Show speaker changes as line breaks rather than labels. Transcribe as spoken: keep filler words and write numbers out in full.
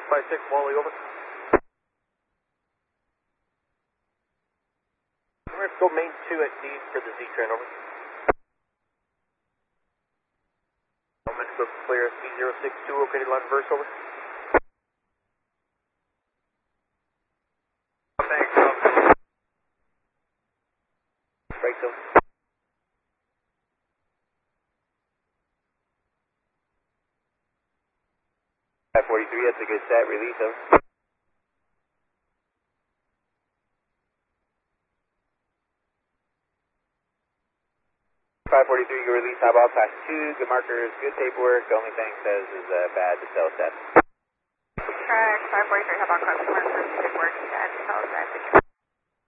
five six, Wally, over. We're going to go main two at D for the Z-Train, over. I'm going to go clear S P zero six two, okay to line reverse, over. Thanks, over. Brakes, over. five forty-three, that's a good set, release, over. five forty-three, good release, high ball, class two, good markers, good paperwork. The only thing says is uh, bad to sell set.
Correct, five forty-three, high ball, class two, markers, good work, bad to sell set.